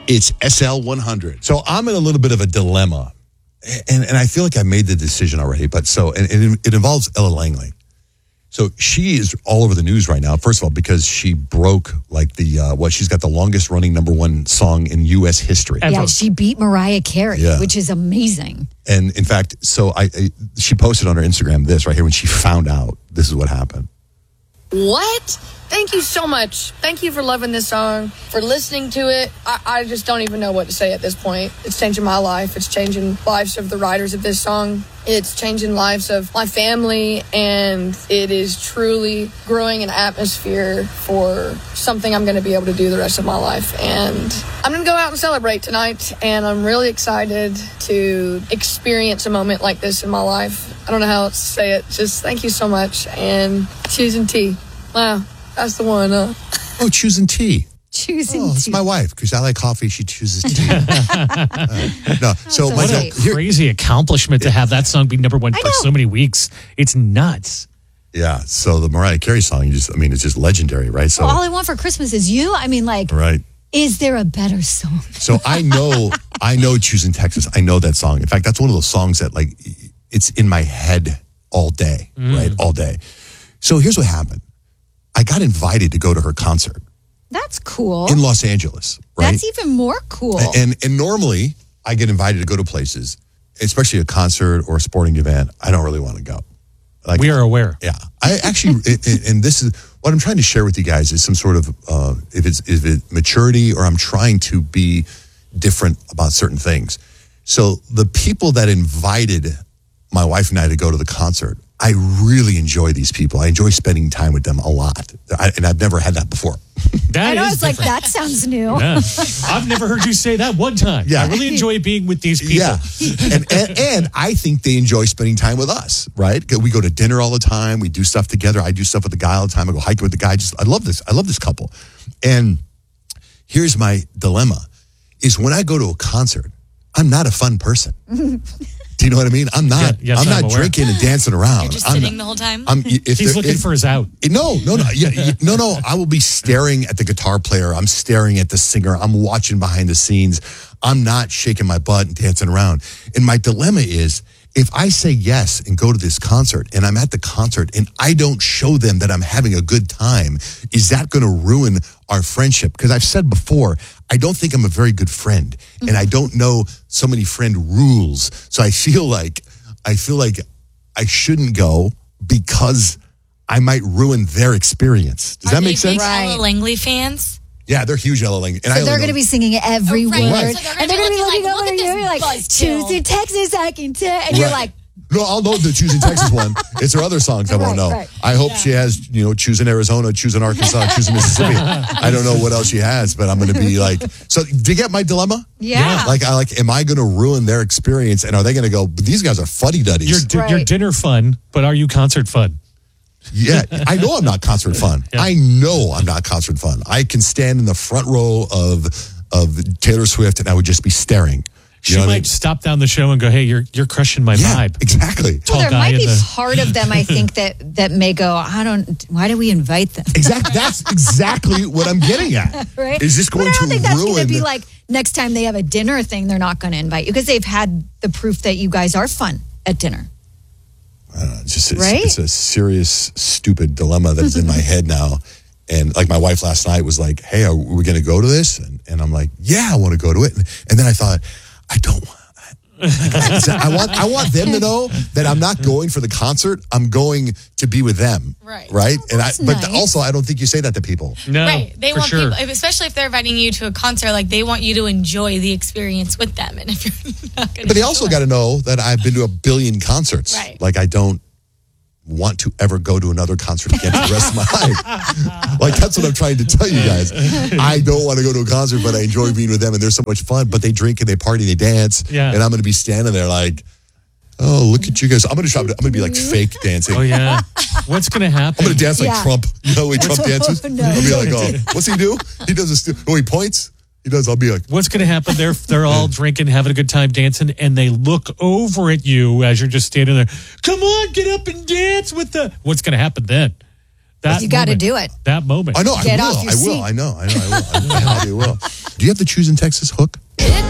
It's SL100. So I'm in a little bit of a dilemma. And I feel like I made the decision already. But it involves Ella Langley. So she is all over the news right now. First of all, because she broke she's got the longest running #1 song in U.S. history. Ever. Yeah, she beat Mariah Carey, which is amazing. And in fact, she posted on her Instagram this right here when she found out this is what happened. What? Thank you so much. Thank you for loving this song, for listening to it. I just don't even know what to say at this point. It's changing my life. It's changing lives of the writers of this song. It's changing lives of my family, and it is truly growing an atmosphere for something I'm going to be able to do the rest of my life. And I'm going to go out and celebrate tonight, and I'm really excited to experience a moment like this in my life. I don't know how else to say it. Just thank you so much. And choosing tea. Wow. That's the one. Oh, choosing tea. Choosing tea. It's my wife, because I like coffee. She chooses tea. What a crazy accomplishment to have that song be #1 for so many weeks. It's nuts. Yeah. So the Mariah Carey song, it's just legendary, right? So all I want for Christmas is you. Right. Is there a better song? So I know Choosing Texas. I know that song. In fact, that's one of those songs that it's in my head all day, right? All day. So here's what happened. I got invited to go to her concert. That's cool. In Los Angeles, right? That's even more cool. And normally I get invited to go to places, especially a concert or a sporting event. I don't really want to go. We are aware. Yeah. I actually, and this is what I'm trying to share with you guys is some sort of, if it's maturity, or I'm trying to be different about certain things. So the people that invited my wife and I to go to the concert, I really enjoy these people. I enjoy spending time with them a lot. And I've never had that before. I know, it's like, that sounds new. Yeah. I've never heard you say that one time. Yeah. I really enjoy being with these people. Yeah. And I think they enjoy spending time with us, right? We go to dinner all the time. We do stuff together. I do stuff with the guy all the time. I go hiking with the guy. I love this. I love this couple. And here's my dilemma, is when I go to a concert, I'm not a fun person. Do you know what I mean? I'm not drinking and dancing around. You're just sitting the whole time? He's looking for his out. No. I will be staring at the guitar player. I'm staring at the singer. I'm watching behind the scenes. I'm not shaking my butt and dancing around. And my dilemma is, if I say yes and go to this concert, and I'm at the concert and I don't show them that I'm having a good time, is that going to ruin our friendship? Because I've said before, I don't think I'm a very good friend, and I don't know so many friend rules. So I feel like I shouldn't go because I might ruin their experience. Does that make sense? Are they big Ella Langley fans? Yeah, they're huge Ella Langley. So they're going to be singing every word. Right. So and they're going to be looking over you. You're like, choosing Texas, I can tell. And you're like, no, I'll know the Choosing Texas one. It's her other songs I won't know. Right. I hope she has, Choosing Arizona, Choosing Arkansas, Choosing Mississippi. I don't know what else she has, but I'm going to be like, so do you get my dilemma? Yeah. Am I going to ruin their experience? And are they going to go, these guys are fuddy-duddies? You're dinner fun, but are you concert fun? Yeah, I know I'm not concert fun. Yeah. I know I'm not concert fun. I can stand in the front row of Taylor Swift and I would just be staring. She might stop down the show and go, hey, you're crushing my vibe. Exactly. Well, there might be part of them, I think, that may go, why do we invite them? Exactly. That's exactly what I'm getting at. Right? Is this going to ruin? I don't think that's going to be like next time they have a dinner thing, they're not going to invite you because they've had the proof that you guys are fun at dinner. I don't know, it's a serious, stupid dilemma that's in my head now. And like my wife last night was like, hey, are we going to go to this? And I'm like, yeah, I want to go to it. And then I thought, I don't want. I want them to know that I'm not going for the concert. I'm going to be with them. Right. But also, I don't think you say that to people. No, right. They want sure. people, especially if they're inviting you to a concert, like they want you to enjoy the experience with them. And if you're not going to, but they also got to know that I've been to 1 billion concerts. Right. Like I don't want to ever go to another concert again for the rest of my life. Like that's what I'm trying to tell you guys. I don't want to go to a concert, but I enjoy being with them and they're so much fun. But they drink and they party, they dance. Yeah. And I'm going to be standing there like, oh, look at you guys. I'm going to be like fake dancing. Oh yeah. What's going to happen? I'm going to dance like Trump. You know the way Trump dances? No. I'll be like, oh, what's he do? He does this. Oh, he points. He does. I'll be like, what's going to happen? They're all drinking, having a good time, dancing, and they look over at you as you're just standing there. Come on, get up and dance with the. What's going to happen then? You got to do it. That moment. I know. Get I will. off your I seat. will. I know. I will. I will. Do you have the Choose in Texas hook? It